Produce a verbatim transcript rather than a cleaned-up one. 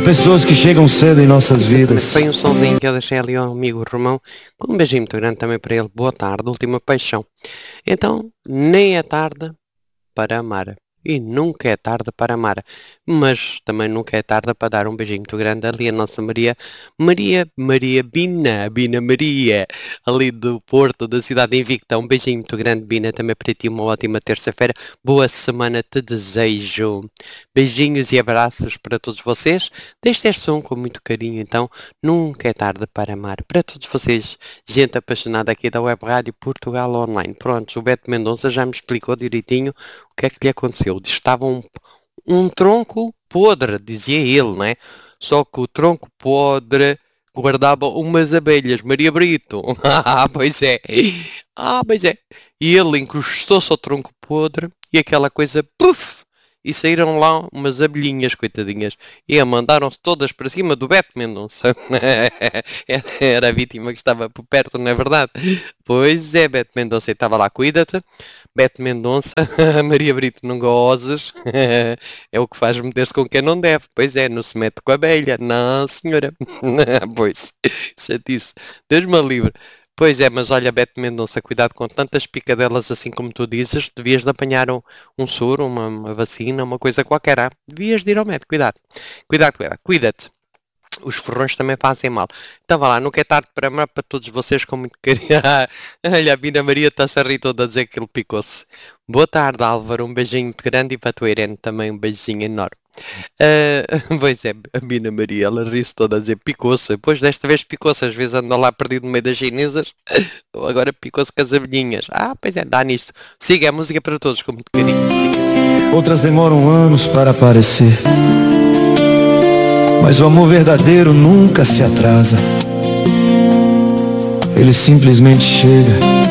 pessoas que chegam cedo em nossas vidas. Foi um sonzinho que eu deixei ali ao amigo Romão, com um beijinho muito grande também para ele. Boa tarde, última paixão. Então, nem é tarde para amar. E nunca é tarde para amar. Mas também nunca é tarde para dar um beijinho muito grande ali a nossa Maria. Maria, Maria Bina, Bina Maria, ali do Porto, da cidade invicta. Um beijinho muito grande, Bina, também para ti. Uma ótima terça-feira. Boa semana te desejo. Beijinhos e abraços para todos vocês. Deste este som com muito carinho, então. Nunca é tarde para amar. Para todos vocês, gente apaixonada aqui da Web Rádio Portugal Online. Pronto, o Beto Mendonça já me explicou direitinho o que é que lhe aconteceu. Estava um, um tronco podre, dizia ele, né? Só que o tronco podre guardava umas abelhas. Maria Brito. Ah, pois é. Ah, pois é. E ele encostou-se ao tronco podre e aquela coisa, puf! E saíram lá umas abelhinhas, coitadinhas. E mandaram-se todas para cima do Beto Mendonça. Era a vítima que estava por perto, não é verdade? Pois é, Beto Mendonça estava lá, cuida-te. Beto Mendonça, Maria Brito, não gozes. É o que faz meter-se com quem não deve. Pois é, não se mete com a abelha. Não, senhora. Pois, chatice. Deus-me livre. Pois é, mas olha, Beto Mendonça, cuidado com tantas picadelas assim como tu dizes. Devias de apanhar um, um soro, uma, uma vacina, uma coisa qualquer. Ah? Devias de ir ao médico, cuidado. Cuidado, cuidado. Cuida-te. Os ferrões também fazem mal. Então vá lá, nunca é tarde para amar, para todos vocês com muito carinho. Olha, a Bina Maria está-se a rir toda a dizer que ele picou-se. Boa tarde, Álvaro, um beijinho muito grande e para a tua Irene também um beijinho enorme. Uh, pois é, a Bina Maria, ela ri-se toda a dizer picou-se. Pois desta vez picou-se, às vezes anda lá perdido no meio das chinesas. Agora picou-se com as abelhinhas. Ah, pois é, dá nisto. Siga a música para todos com muito carinho. Siga, siga. Outras demoram anos para aparecer, mas o amor verdadeiro nunca se atrasa. Ele simplesmente chega